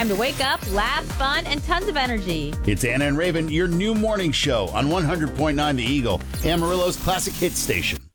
Time to wake up, laugh, fun, and tons of energy. It's Anna and Raven, your new morning show on 100.9 The Eagle, Amarillo's classic hit station.